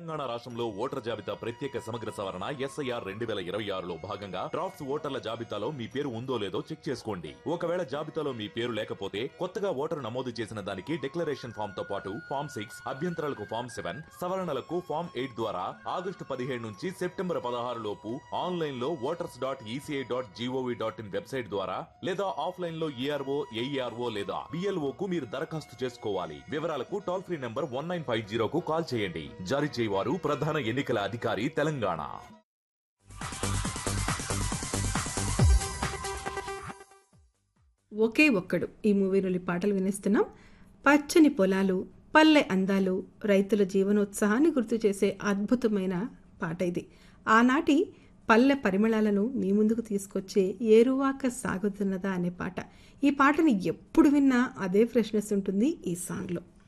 తెలంగాణ రాష్ట్రంలో ఓటర్ జాబితా ప్రత్యేక సమగ్ర సవరణ SIR 2026లో భాగంగా డ్రాఫ్ట్స్ ఓటర్ల జాబితాలో మీ పేరు ఉందో లేదో చెక్ చేసుకోండి. ఒకవేళ జాబితాలో మీ పేరు లేకపోతే కొత్తగా ఓటరు నమోదు చేసిన దానికి డిక్లరేషన్ ఫామ్ తో పాటు ఫామ్ 6, అభ్యంతరాలకు ఫామ్ 7, సవరణలకు ఫామ్ 8 ద్వారా ఆగస్టు 17 నుంచి సెప్టెంబర్ 16 లోపు ఆన్లైన్ లో voters.eci.gov.in వెబ్సైట్ ద్వారా లేదా ఆఫ్లైన్ లో ERO, AERO లేదా BLO కు మీరు దరఖాస్తు చేసుకోవాలి. వివరాలకు టోల్ ఫ్రీ నంబర్ 1950 కు కాల్ చేయండి. జారీ చేయవారు ప్రధాన ఎన్నికల అధికారి తెలంగాణ. ఒకే ఒక్కడు ఈ మూవీలోని పాటలు వినిస్తున్నాం. పచ్చని పొలాలు, పల్లె అందాలు, రైతుల జీవనోత్సాహాన్ని గుర్తు చేసే అద్భుతమైన పాట ఇది. ఆనాటి పల్లె పరిమళాలను మీ ముందుకు తీసుకొచ్చే ఏరువాక సాగుతున్నదా అనే పాట. ఈ పాటని ఎప్పుడు విన్నా అదే ఫ్రెష్నెస్ ఉంటుంది ఈ సాంగ్లో.